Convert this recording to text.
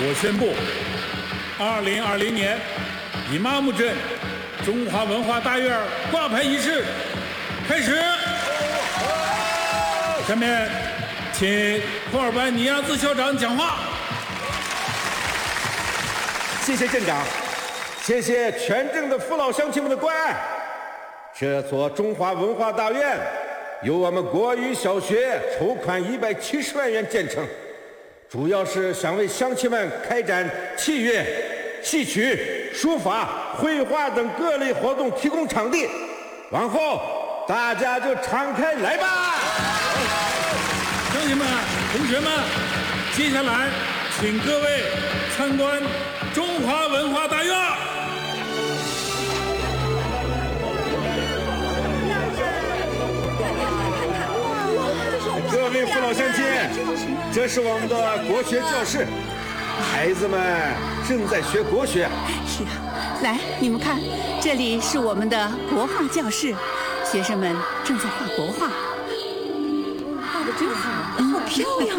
我宣布，2020年伊玛目镇中华文化大院挂牌仪式开始。下面，请库尔班尼亚兹校长讲话。 谢谢镇长，谢谢全镇的父老乡亲们的关爱。这座中华文化大院由我们国语小学筹款170万元建成，主要是想为乡亲们开展器乐、戏曲、书法、绘画等各类活动提供场地。往后大家就敞开来吧！ 乡亲们、同学们，接下来请各位参观中华文化大院。各位父老乡亲，这是我们的国学教室，孩子们正在学国学。 是啊，来，你们看，这里是我们的国画教室，学生们正在画国画，画得真好，好漂亮。